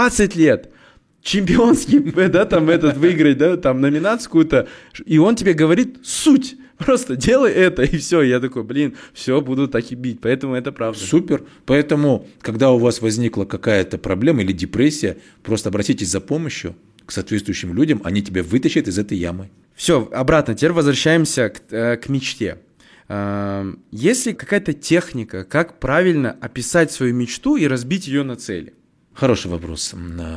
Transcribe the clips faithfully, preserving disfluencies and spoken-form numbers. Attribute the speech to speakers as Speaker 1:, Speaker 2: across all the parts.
Speaker 1: двадцать лет чемпионский, да, там этот выиграть, да, там номинацию какую-то, и он тебе говорит суть. Просто делай это, и все. Я такой, блин, все, буду так и бить. Поэтому это правда.
Speaker 2: Супер. Поэтому, когда у вас возникла какая-то проблема или депрессия, просто обратитесь за помощью к соответствующим людям, они тебя вытащат из этой ямы.
Speaker 1: Все, обратно, теперь возвращаемся к, к мечте. Есть ли какая-то техника, как правильно описать свою мечту и разбить ее на цели?
Speaker 2: Хороший вопрос.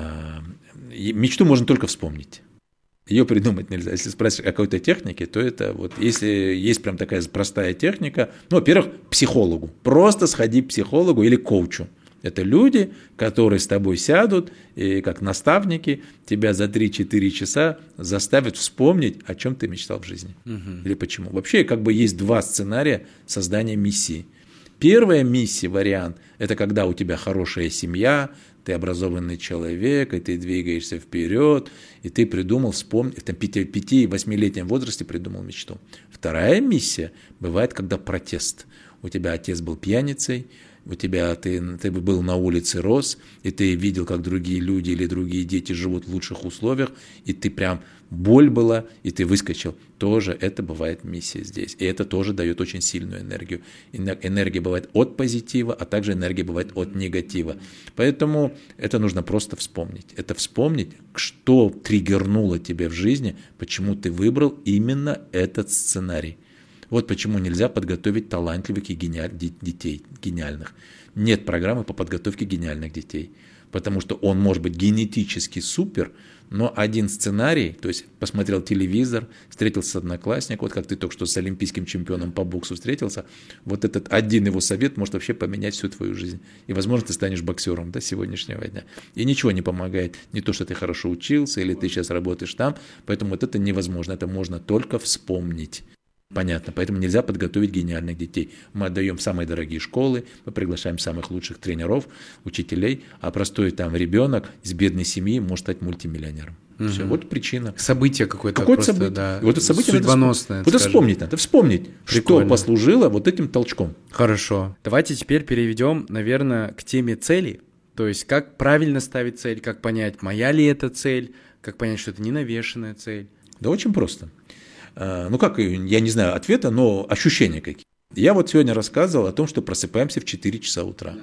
Speaker 2: Мечту можно только вспомнить. Ее придумать нельзя. Если спрашивать о какой-то технике, то это вот, если есть прям такая простая техника, ну, во-первых, психологу. Просто сходи к психологу или коучу. Это люди, которые с тобой сядут и как наставники тебя за три-четыре часа заставят вспомнить, о чем ты мечтал в жизни. Угу. Или почему. Вообще, как бы есть два сценария создания миссии. Первая миссия, вариант, это когда у тебя хорошая семья, ты образованный человек, и ты двигаешься вперед, и ты придумал, вспомнил, в пяти-восьмилетнем возрасте придумал мечту. Вторая миссия бывает, когда протест. У тебя отец был пьяницей, у тебя ты, ты был на улице, рос, и ты видел, как другие люди или другие дети живут в лучших условиях, и ты прям, боль была, и ты выскочил. Тоже это бывает миссия здесь. И это тоже дает очень сильную энергию. Энергия бывает от позитива, а также энергия бывает от негатива. Поэтому это нужно просто вспомнить. Это вспомнить, что триггернуло тебя в жизни, почему ты выбрал именно этот сценарий. Вот почему нельзя подготовить талантливых и гениаль... детей, гениальных. Нет программы по подготовке гениальных детей, потому что он может быть генетически супер, но один сценарий, то есть посмотрел телевизор, встретился с одноклассником, вот как ты только что с олимпийским чемпионом по боксу встретился, вот этот один его совет может вообще поменять всю твою жизнь. И, возможно, ты станешь боксером до сегодняшнего дня. И ничего не помогает, не то, что ты хорошо учился или ты сейчас работаешь там, поэтому вот это невозможно, это можно только вспомнить. Понятно, поэтому нельзя подготовить гениальных детей. Мы отдаем самые дорогие школы, мы приглашаем самых лучших тренеров, учителей, а простой там ребенок из бедной семьи может стать мультимиллионером. Угу. Все, вот причина.
Speaker 1: Событие какое-то.
Speaker 2: Какое-то
Speaker 1: просто,
Speaker 2: событие.
Speaker 1: Да,
Speaker 2: вот это событие
Speaker 1: судьбоносное.
Speaker 2: Надо, вот это вспомнить надо, вспомнить,
Speaker 1: Прикольно.
Speaker 2: Что послужило вот этим толчком.
Speaker 1: Хорошо. Давайте теперь переведем, наверное, к теме целей. То есть, как правильно ставить цель, как понять, моя ли это цель, как понять, что это не навешенная цель.
Speaker 2: Да очень просто. Ну как, я не знаю ответа, но ощущения какие. Я вот сегодня рассказывал о том, что просыпаемся в четыре часа утра.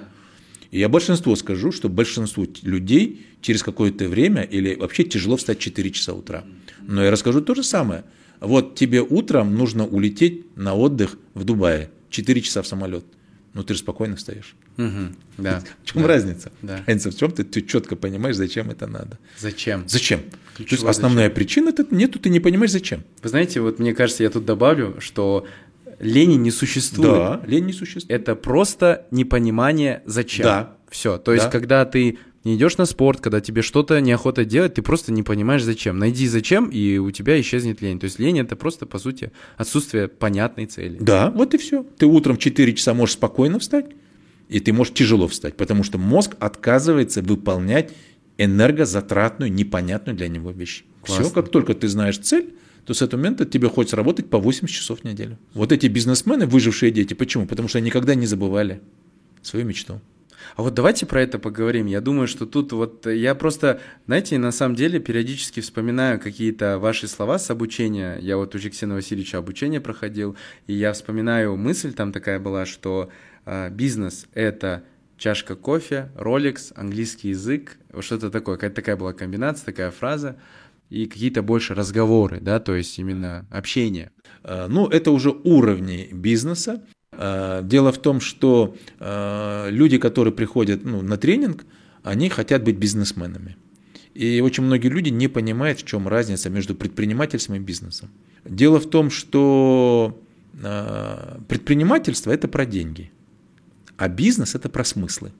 Speaker 2: И я большинству скажу, что большинству людей через какое-то время или вообще тяжело встать в четыре часа утра. Но я расскажу то же самое. Вот тебе утром нужно улететь на отдых в Дубае, четыре часа в самолет. Ну ты же спокойно встаешь.
Speaker 1: Угу, да.
Speaker 2: В чем
Speaker 1: да,
Speaker 2: разница?
Speaker 1: Да.
Speaker 2: Разница в чем? Ты, ты четко понимаешь, зачем это надо.
Speaker 1: Зачем?
Speaker 2: Зачем?
Speaker 1: Ключевое
Speaker 2: То есть основная
Speaker 1: зачем?
Speaker 2: причина это нету, ты не понимаешь зачем.
Speaker 1: Вы знаете, вот мне кажется, я тут добавлю, что лени не существует.
Speaker 2: Да, лень не существует.
Speaker 1: Это просто непонимание зачем.
Speaker 2: Да.
Speaker 1: Все. То есть,
Speaker 2: да.
Speaker 1: когда ты не идешь на спорт, когда тебе что-то неохота делать, ты просто не понимаешь зачем. Найди зачем, и у тебя исчезнет лень. То есть лень это просто, по сути, отсутствие понятной цели.
Speaker 2: Да, вот и все. Ты утром в четыре часа можешь спокойно встать, и ты можешь тяжело встать, потому что мозг отказывается выполнять энергозатратную, непонятную для него вещь.
Speaker 1: Классно.
Speaker 2: Все, как только ты знаешь цель, то с этого момента тебе хочется работать по восемьдесят часов в неделю. Вот эти бизнесмены, выжившие дети, почему? Потому что они никогда не забывали свою мечту.
Speaker 1: А вот давайте про это поговорим. Я думаю, что тут вот я просто, знаете, на самом деле периодически вспоминаю какие-то ваши слова с обучения. Я вот у Жексена Васильевича обучение проходил, и я вспоминаю мысль там такая была, что э, бизнес – это чашка кофе, Rolex, английский язык, что-то такое. Какая-то такая была комбинация, такая фраза. И какие-то больше разговоры, да, то есть именно общение.
Speaker 2: Ну, это уже уровни бизнеса. Дело в том, что люди, которые приходят ну, на тренинг, они хотят быть бизнесменами. И очень многие люди не понимают, в чем разница между предпринимательством и бизнесом. Дело в том, что предпринимательство – это про деньги, а бизнес – это про смыслы.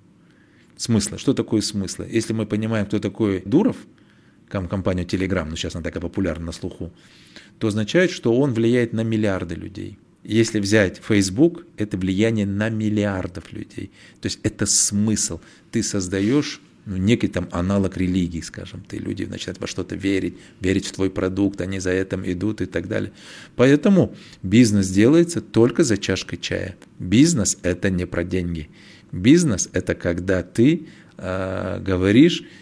Speaker 2: Смыслы. Что такое смыслы? Если мы понимаем, кто такой Дуров, компанию Telegram, ну сейчас она такая популярна на слуху, то означает, что он влияет на миллиарды людей. Если взять Facebook, это влияние на миллиардов людей. То есть это смысл. Ты создаешь ну, некий там аналог религии, скажем. Ты, люди начинают во что-то верить, верить в твой продукт, они за этим идут и так далее. Поэтому бизнес делается только за чашкой чая. Бизнес – это не про деньги. Бизнес – это когда ты э, говоришь,